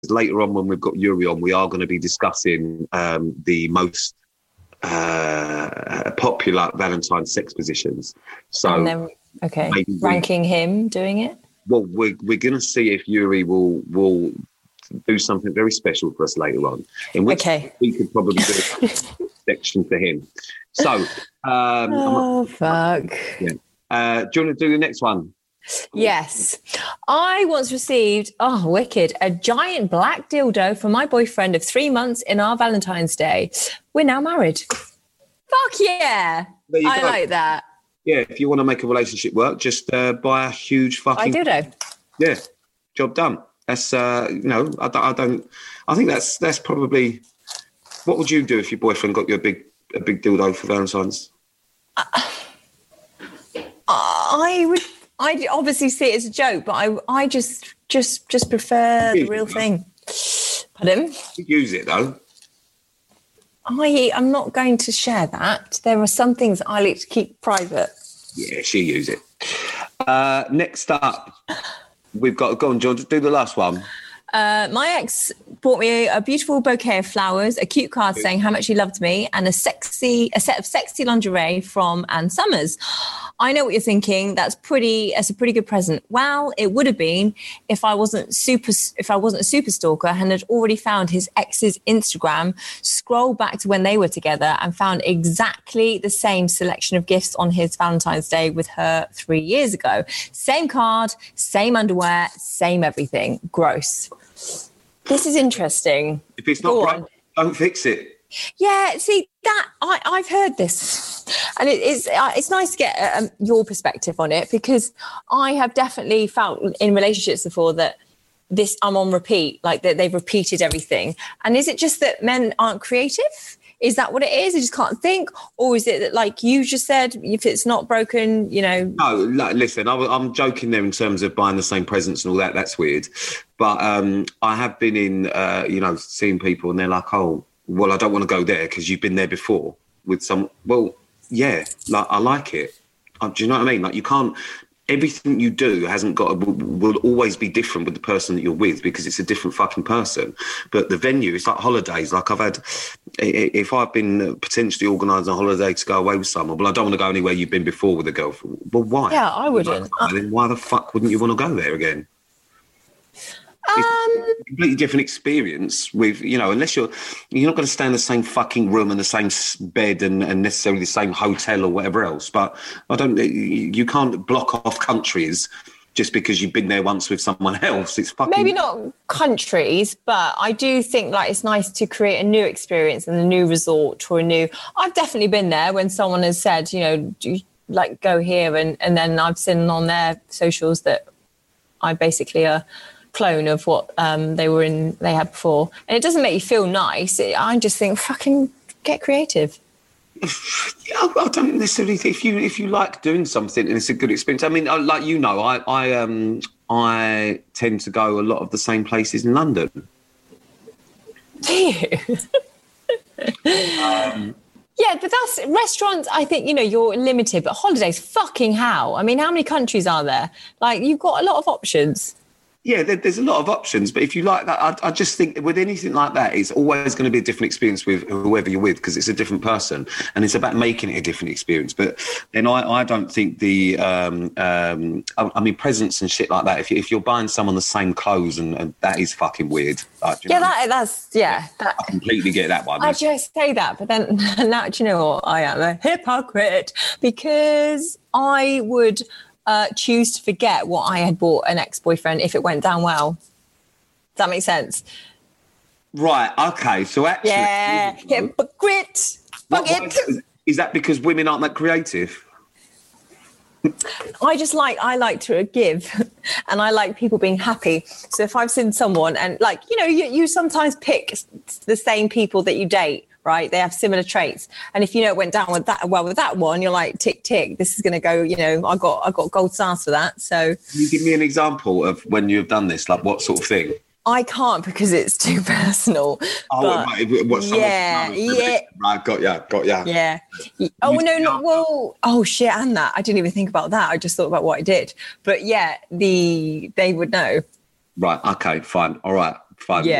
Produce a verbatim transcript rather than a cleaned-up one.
later on when we've got Yuri on, we are going to be discussing um, the most uh, popular Valentine's sex positions. So, and then, okay, ranking we, him doing it. Well, we're we're going to see if Yuri will will do something very special for us later on. In which okay. we could probably do a section for him. So, um, oh fuck. Yeah. Uh, do you want to do the next one? Yes. I once received, oh, wicked, a giant black dildo from my boyfriend of three months in our Valentine's Day. We're now married. Fuck yeah. I go. Like that. Yeah, if you want to make a relationship work, just uh, buy a huge fucking... I dildo. Yeah, job done. That's, uh, you know, I don't, I don't... I think that's that's probably... What would you do if your boyfriend got you a big, a big dildo for Valentine's? Uh, I would... I obviously see it as a joke, but I I just just just prefer the real thing. Pardon? Use it though. I I'm not going to share that. There are some things I like to keep private. Yeah, she use it. Uh, next up, we've got go on, George. Do the last one. Uh, my ex bought me a beautiful bouquet of flowers, a cute card saying how much he loved me, and a sexy, a set of sexy lingerie from Ann Summers. I know what you're thinking. That's pretty. That's a pretty good present. Well, it would have been if I wasn't super. If I wasn't a super stalker and had already found his ex's Instagram, scrolled back to when they were together, and found exactly the same selection of gifts on his Valentine's Day with her three years ago. Same card, same underwear, same everything. Gross. This is interesting. If it's not right, don't fix it. Yeah, see that I, I've heard this, and it, it's uh, it's nice to get um, your perspective on it, because I have definitely felt in relationships before that this I'm on repeat, like that they've repeated everything. And is it just that men aren't creative? Is that what it is? They just can't think, or is it that, like you just said, if it's not broken, you know? No, like, listen, I, I'm joking there in terms of buying the same presents and all that. That's weird, but um, I have been in, uh, you know, seeing people, and they're like, oh. Well, I don't want to go there because you've been there before with some... Well, yeah, like I like it. Uh, do you know what I mean? Like you can't... Everything you do hasn't got... Will, will always be different with the person that you're with, because it's a different fucking person. But the venue, it's like holidays. Like I've had... If I've been potentially organising a holiday to go away with someone, well, I don't want to go anywhere you've been before with a girlfriend. Well, why? Yeah, I wouldn't. Like, then why the fuck wouldn't you want to go there again? It's Um, a completely different experience with, you know, unless you're, you're not going to stay in the same fucking room and the same bed and, and necessarily the same hotel or whatever else. But I don't, you can't block off countries just because you've been there once with someone else. It's fucking... Maybe not countries, but I do think like it's nice to create a new experience and a new resort or a new... I've definitely been there when someone has said, you know, do you, like go here, and, and then I've seen on their socials that I basically are... clone of what um, they were in, they had before. And it doesn't make you feel nice. It, I just think, fucking get creative. I, I don't necessarily think if you if you like doing something and it's a good experience. I mean, I, like you know, I I um I tend to go a lot of the same places in London. Do you? um, yeah, but that's restaurants. I think, you know, you're limited, but holidays, fucking how? I mean, how many countries are there? Like, you've got a lot of options. Yeah, there, there's a lot of options, but if you like that, I, I just think with anything like that, it's always going to be a different experience with whoever you're with, because it's a different person, and it's about making it a different experience. But then I, I don't think the, um, um, I, I mean, presents and shit like that. If, you, if you're buying someone the same clothes, and, and that is fucking weird. Like, yeah, that, that's yeah. That, I completely get that one. I just say that, but then now, do you know what? I am a hypocrite, because I would. Uh, choose to forget what I had bought an ex-boyfriend if it went down well. Does that make sense? Right, okay. So actually... Yeah, hypocrite. Fuck it. Is, is that because women aren't that creative? I just like, I like to give, and I like people being happy. So if I've seen someone, and like, you know, you, you sometimes pick the same people that you date, right? They have similar traits. And if you know it went down with that well with that one, you're like, tick, tick, this is going to go, you know, I got I got gold stars for that. So can you give me an example of when you've done this? Like what sort of thing? I can't, because it's too personal. Oh, but right. What, yeah, yeah. Right, got ya, got ya. Yeah. Oh, no, no, well, oh, shit, and that. I didn't even think about that. I just thought about what I did. But yeah, the they would know. Right, okay, fine. All right. fun. Yeah.